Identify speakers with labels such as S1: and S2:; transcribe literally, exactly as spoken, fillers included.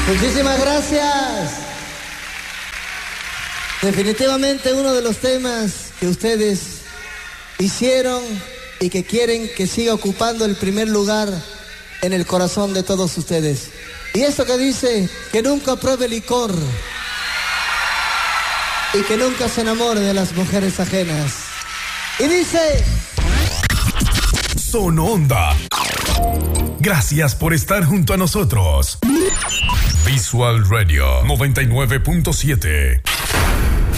S1: Muchísimas gracias. Definitivamente uno de los temas que ustedes hicieron y que quieren que siga ocupando el primer lugar en el corazón de todos ustedes. Y esto que dice, que nunca pruebe licor y que nunca se enamore de las mujeres ajenas. Y dice...
S2: Sononda. Gracias por estar junto a nosotros. Visual Radio noventa y nueve punto siete.